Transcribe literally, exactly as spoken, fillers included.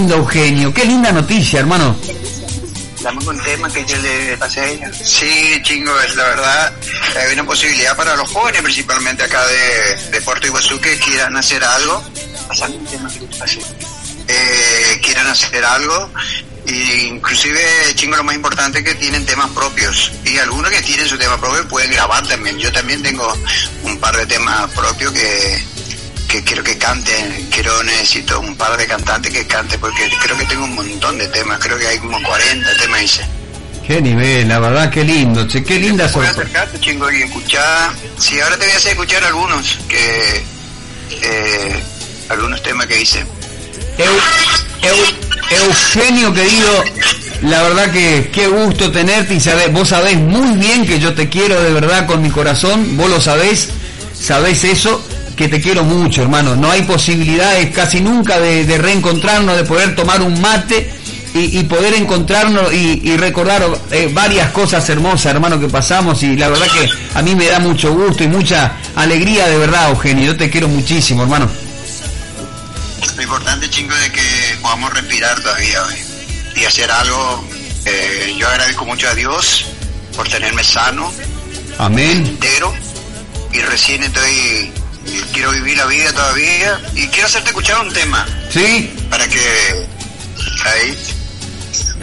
lindo, Eugenio, qué linda noticia, hermano. Dame un tema que yo le pasé a ella. Sí, chingo, es la verdad, hay una posibilidad para los jóvenes, principalmente acá de, de Puerto Iguazú, que quieran hacer algo. Pasame un tema que yo te pasé. Eh, quieran hacer algo, e inclusive, chingo, lo más importante es que tienen temas propios. Y algunos que tienen su tema propio pueden grabar también. Yo también tengo un par de temas propios que... que quiero que canten, quiero, necesito un par de cantantes que canten, porque creo que tengo un montón de temas, creo que hay como cuarenta temas, dice. Qué nivel, la verdad, qué lindo, che, qué linda sorpresa. sorpresa. Puedes acercarte, chingo, y escuchar, sí, ahora te voy a hacer escuchar algunos, que, eh, algunos temas que hice. Eu, Eu, Eugenio, querido, la verdad que qué gusto tenerte, y sabés, vos sabés muy bien que yo te quiero de verdad con mi corazón, vos lo sabés, sabés eso, que te quiero mucho, hermano. No hay posibilidades casi nunca de, de reencontrarnos, de poder tomar un mate y, y poder encontrarnos y, y recordar eh, varias cosas hermosas, hermano, que pasamos, y la verdad que a mí me da mucho gusto y mucha alegría, de verdad, Eugenio. Yo te quiero muchísimo, hermano. Lo importante, chingo, de que podamos respirar todavía hoy y hacer algo. Eh, yo agradezco mucho a Dios por tenerme sano, amén, entero, y recién estoy... quiero vivir la vida todavía y quiero hacerte escuchar un tema. Sí. Para que ahí